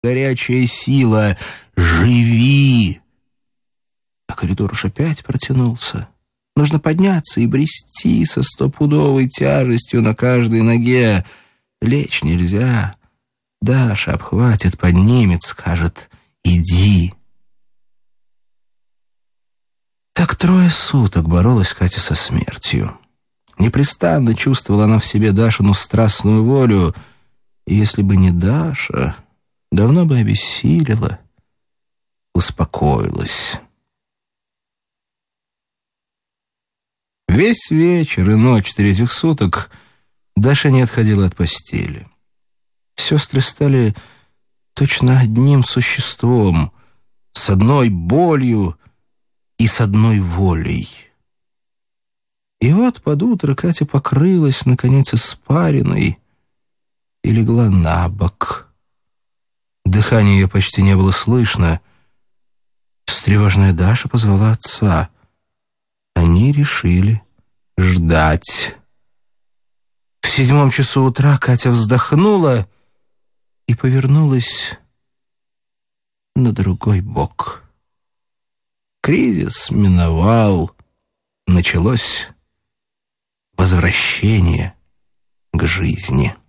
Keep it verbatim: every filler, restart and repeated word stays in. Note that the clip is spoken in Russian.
горячая сила. «Живи!» А коридор уж опять протянулся. Нужно подняться и брести со стопудовой тяжестью на каждой ноге. Лечь нельзя. Даша обхватит, поднимет, скажет «иди». Так трое суток боролась Катя со смертью. Непрестанно чувствовала она в себе Дашину страстную волю, и если бы не Даша, давно бы обессилила, успокоилась. Весь вечер и ночь третьих суток Даша не отходила от постели. Сестры стали точно одним существом, с одной болью и с одной волей. И вот под утро Катя покрылась, наконец, испариной и легла на бок. Дыхания ее почти не было слышно. Встревоженная Даша позвала отца. Они решили ждать. В седьмом часу утра Катя вздохнула и повернулась на другой бок. Кризис миновал. Началось возвращение к жизни.